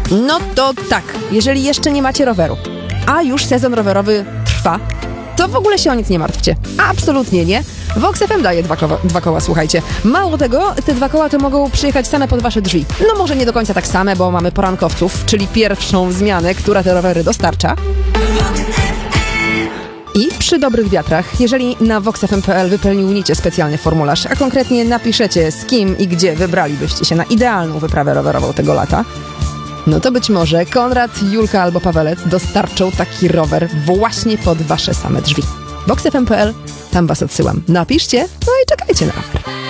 No to tak, jeżeli jeszcze nie macie roweru, a już sezon rowerowy trwa, to w ogóle się o nic nie martwcie. Absolutnie nie. Vox FM daje dwa koła, słuchajcie. Mało tego, te 2 koła to mogą przyjechać same pod wasze drzwi. No może nie do końca tak same, bo mamy porankowców, czyli pierwszą zmianę, która te rowery dostarcza. I przy dobrych wiatrach, jeżeli na voxfm.pl wypełnicie specjalny formularz, a konkretnie napiszecie, z kim i gdzie wybralibyście się na idealną wyprawę rowerową tego lata, no to być może Konrad, Julka albo Pawelec dostarczą taki rower właśnie pod wasze same drzwi. voxfm.pl, tam was odsyłam. Napiszcie, no i czekajcie na rower.